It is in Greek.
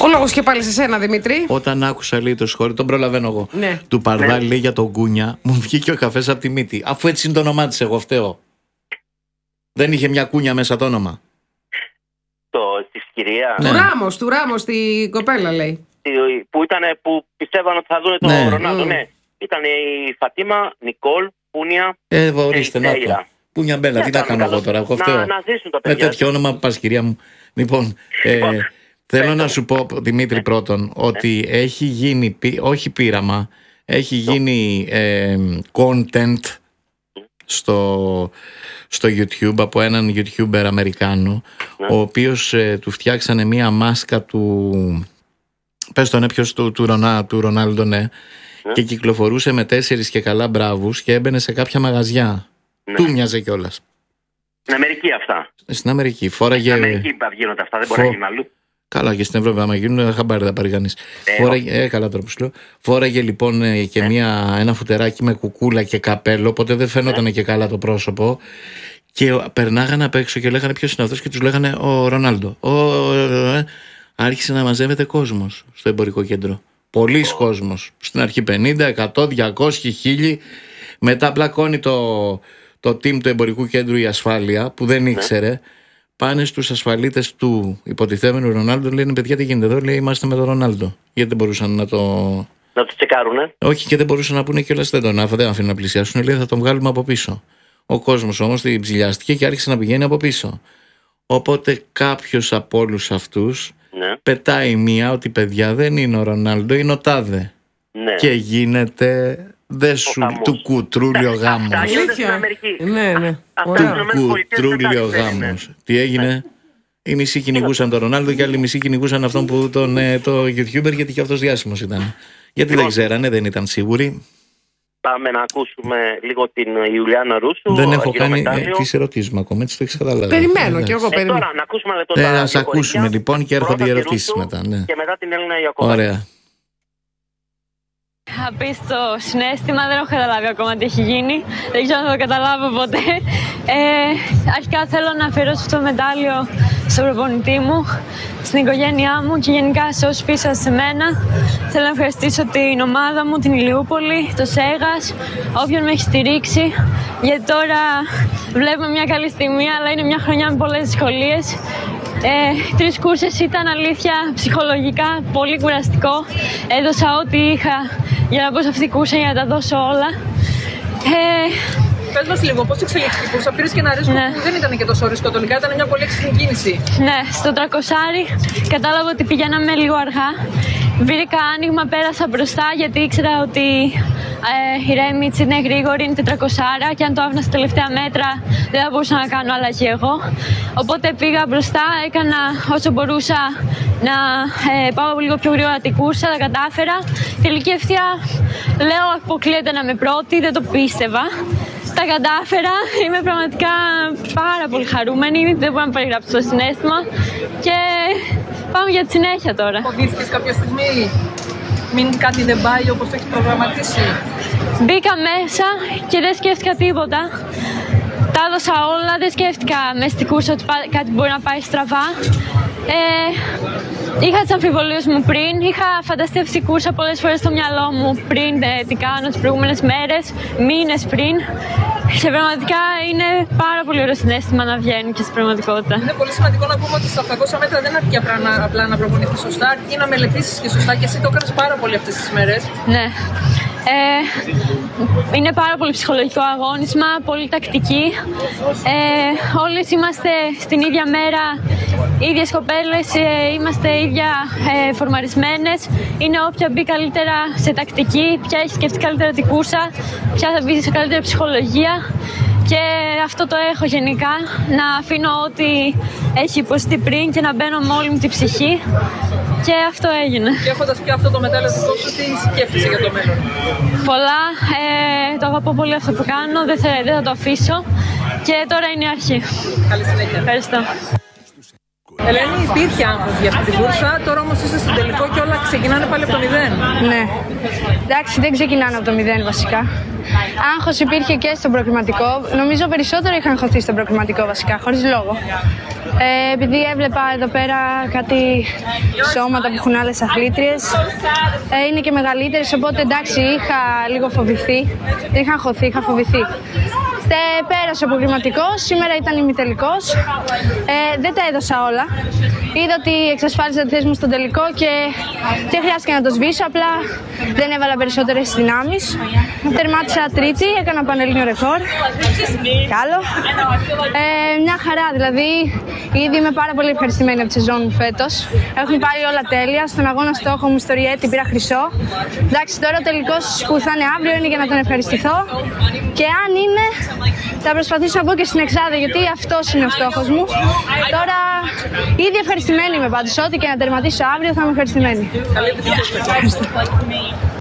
Ο λόγος και πάλι σε σένα, Δημήτρη. Όταν άκουσα λέει το σχόλιο, τον προλαβαίνω εγώ. Ναι. Του Παρδάλη λέει για τον Κούνια, μου βγήκε ο καφές από τη μύτη. Αφού έτσι είναι το όνομά της, εγώ φταίω. Δεν είχε μια κούνια μέσα το όνομα. Τη κυρία. Ναι. Του Ράμος, τη κοπέλα λέει. Που πιστεύαν ότι θα δουν τον Ρονάλντο. Ναι. Ήταν η Φατίμα, Νικόλ, Πούνια. Ορίστε, να το. Πούνια Μπέλα, τι να κάνω εγώ τώρα. Εγώ φταίω. Να ζήσουν τα Με παιδιά. τέτοιο όνομα που πας, κυρία μου. Λοιπόν, θέλω να σου πω, Δημήτρη, πρώτον, ότι έχει γίνει, όχι πείραμα, έχει γίνει content στο YouTube από έναν YouTuber Αμερικάνο, ο οποίος του φτιάξανε μία μάσκα του, πες τον ποιος, του Ρονάλντο, ναι, και κυκλοφορούσε με 4 και καλά μπράβους και έμπαινε σε κάποια μαγαζιά. Του μοιάζε κιόλας. Στην Αμερική αυτά. Στην Αμερική. Φόραγε. Στην Αμερική γίνονται αυτά, δεν μπορεί να γίνουν αλλού. Καλά, και στην Ευρώπη, άμα γίνουν, δεν χαμπάρι θα πάρει κανείς. Καλά τώρα που σου λέω. Φόραγε λοιπόν και ένα φουτεράκι με κουκούλα και καπέλο, οπότε δεν φαίνονταν και καλά το πρόσωπο. Και περνάγανε απ' έξω και λέγανε ποιος είναι αυτός και τους λέγανε ο Ρονάλντο. Άρχισε να μαζεύεται κόσμος στο εμπορικό κέντρο. Πολλής κόσμος. Στην αρχή 50, 100, 200, 1000. Μετά πλακώνει το team του εμπορικού κέντρου η ασφάλεια που δεν ήξερε. Πάνε στους ασφαλίτες του υποτιθέμενου Ρονάλντο, λένε παιδιά τι γίνεται εδώ, λέει είμαστε με τον Ρονάλντο. Γιατί δεν μπορούσαν να το τσεκάρουνε. Όχι, και δεν μπορούσαν να πούνε κιόλας δεν αφήνουν να πλησιάσουν, λέει θα τον βγάλουμε από πίσω. Ο κόσμος όμως την ψηλιάστηκε και άρχισε να πηγαίνει από πίσω. Οπότε κάποιος από όλους αυτούς πετάει μία ότι παιδιά δεν είναι ο Ρονάλντο, είναι ο τάδε. Και γίνεται του κουτρούλιο γάμος. Ναι. Του κουτρούλιο γάμος. Τι έγινε? Οι μισοί κυνηγούσαν τον Ρονάλντο και άλλοι μισοί κυνηγούσαν αυτόν που το YouTuber, γιατί και αυτός διάσημος ήταν. Γιατί δεν ξέρανε, δεν ήταν σίγουροι. Πάμε να ακούσουμε λίγο την Ιουλιάνα Ρούσου. Δεν έχω κάνει τις ερωτήσεις μου ακόμα, έτσι το έχεις καταλάβει. Περιμένω κι εγώ. Τώρα να ακούσουμε ας ακούσουμε λοιπόν και έρχονται οι ερωτήσεις μετά. Και μετά την Έλληνα Ιακωβάκη. Ωραία. Απίστευτο συναίσθημα, δεν έχω καταλάβει ακόμα τι έχει γίνει. Δεν ξέρω αν θα το καταλάβω ποτέ. Αρχικά θέλω να αφιερώσω αυτό το μετάλλιο στον προπονητή μου, στην οικογένειά μου και γενικά σε όσους πίσω σε μένα. Θέλω να ευχαριστήσω την ομάδα μου, την Ηλιούπολη, το Σέγας, όποιον με έχει στηρίξει. Γιατί τώρα βλέπουμε μια καλή στιγμή, αλλά είναι μια χρονιά με πολλές δυσκολίες. 3 κούρσες ήταν αλήθεια ψυχολογικά πολύ κουραστικό. Έδωσα ό,τι είχα για να μπω σε αυτή την κούρσα, για να τα δώσω όλα. Πες μας λίγο, πώς εξελίχθηκε η κούρσα? Πήρες και ένα ρίσκο που δεν ήταν και τόσο ρίσκο τελικά, ήταν μια πολύ έξυπνη κίνηση. Ναι, στο 300 κατάλαβα ότι πηγαίναμε λίγο αργά. Βρήκα άνοιγμα, πέρασα μπροστά γιατί ήξερα ότι η Ρέμιτς είναι γρήγορη, είναι 400 και αν το άφηνα στα τελευταία μέτρα δεν θα μπορούσα να κάνω αλλαγή εγώ. Οπότε πήγα μπροστά, έκανα όσο μπορούσα να πάω λίγο πιο γρήγορα την κούρσα, τα κατάφερα. Τελική ευθεία λέω αποκλείεται να είμαι πρώτη, δεν το πίστευα. Τα κατάφερα, είμαι πραγματικά πάρα πολύ χαρούμενη, δεν μπορώ να περιγράψω το συναίσθημα και πάμε για τη συνέχεια τώρα. Φοβήθηκες κάποια στιγμή, μην κάτι δεν πάει όπως το έχεις προγραμματίσει? Μπήκα μέσα και δεν σκέφτηκα τίποτα. Τα έδωσα όλα, δεν σκέφτηκα μέσα στην κούρσα ότι κάτι μπορεί να πάει στραβά. Είχα τις αμφιβολίες μου πριν, είχα φανταστεί αυτή την κούρσα πολλές φορές στο μυαλό μου πριν τι κάνω τις προηγούμενες μέρες, μήνες πριν. Και πραγματικά είναι πάρα πολύ ωραίο συναίσθημα να βγαίνει και στην πραγματικότητα. Είναι πολύ σημαντικό να πούμε ότι στα 800 μέτρα δεν αρκεί απλά να προπονηθείς σωστά, αρκεί να μελετήσεις και σωστά και εσύ το έκανες πάρα πολύ αυτές τις μέρες. Ναι. Είναι πάρα πολύ ψυχολογικό αγώνισμα, πολύ τακτική. Όλες είμαστε στην ίδια μέρα, ίδιες κοπέλες, είμαστε ίδια φορμαρισμένες. Είναι όποια μπει καλύτερα σε τακτική, ποια έχει σκεφτεί καλύτερα την κούρσα, ποια θα μπει σε καλύτερη ψυχολογία. Και αυτό το έχω γενικά, να αφήνω ό,τι έχει υποστεί πριν και να μπαίνω με όλη μου την ψυχή. Και αυτό έγινε. Και έχοντας πια αυτό το μετάλλιο δικό σου, τι σκέφτεσαι για το μέλλον? Πολλά. Το αγαπώ πολύ αυτό που κάνω, δεν θα το αφήσω. Και τώρα είναι η αρχή. Καλή συνέχεια. Ευχαριστώ. Ελένη, υπήρχε άγχος για αυτή τη κούρσα, τώρα όμως είστε στο τελικό και όλα ξεκινάνε πάλι από το 0. Ναι. Εντάξει, δεν ξεκινάνε από το 0 βασικά. Άγχος υπήρχε και στο προκριματικό. Νομίζω περισσότερο είχα αγχωθεί στο προκριματικό βασικά, χωρίς λόγο. Επειδή έβλεπα εδώ πέρα κάτι σώματα που έχουν άλλες αθλήτριες, είναι και μεγαλύτερες, οπότε εντάξει, είχα λίγο φοβηθεί. Δεν είχα αγχωθεί, είχα φοβηθεί. Πέρασε ο προκριματικός, σήμερα ήταν ημιτελικός. Δεν τα έδωσα όλα. Είδα ότι εξασφάλισα τη θέση μου στον τελικό και δεν χρειάστηκε να το σβήσω, απλά δεν έβαλα περισσότερες δυνάμεις. Τερμάτισα τρίτη, έκανα πανελλήνιο ρεκόρ. Καλό. Μια χαρά, δηλαδή ήδη είμαι πάρα πολύ ευχαριστημένη από τη σεζόν μου φέτος. Έχουν πάει όλα τέλεια. Στον αγώνα στόχο μου στο Ριέτη πήρα χρυσό. Εντάξει, τώρα ο τελικός που θα είναι αύριο είναι για να τον ευχαριστηθώ. Και αν είναι, θα προσπαθήσω να μπω και στην εξάδα, γιατί αυτός είναι ο στόχος μου. Τώρα ήδη ευχαριστημένη είμαι πάντως. Ό,τι και να τερματίσω αύριο θα είμαι ευχαριστημένη. Καλή επιτυχία.